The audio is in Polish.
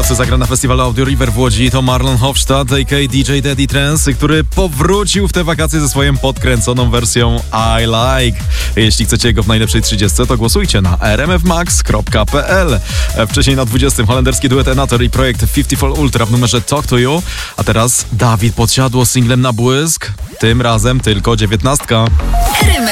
Deluxe zagra na festiwalu Audio River w Łodzi. To Marlon Hofstadt, a.k.a. DJ Daddy Trance, który powrócił w te wakacje ze swoją podkręconą wersją I Like. Jeśli chcecie go w najlepszej 30, to głosujcie na rmfmax.pl. Wcześniej na 20 holenderski duet Enator i projekt 54 Ultra w numerze Talk to You. A teraz Dawid Podsiadło z singlem Na Błysk. Tym razem tylko 19.